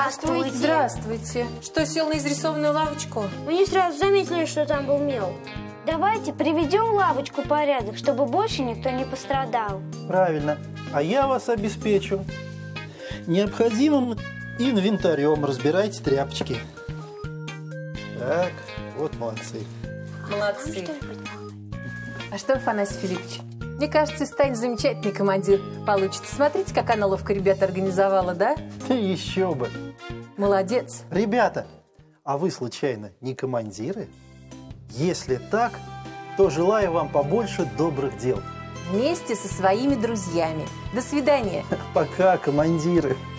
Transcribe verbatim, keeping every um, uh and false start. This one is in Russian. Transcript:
Здравствуйте. Здравствуйте. Что, сел на изрисованную лавочку? Мы не сразу заметили, что там был мел. Давайте приведем лавочку в порядок, чтобы больше никто не пострадал. Правильно. А я вас обеспечу необходимым инвентарем. Разбирайте тряпочки. Так, вот молодцы. Молодцы. А что, Афанасий Филиппович? Мне кажется, станет замечательный командир получится. Смотрите, как она ловко ребята организовала, да? Еще бы. Молодец. Ребята, а вы случайно не командиры? Если так, то желаю вам побольше добрых дел. Вместе со своими друзьями. До свидания. Пока, командиры.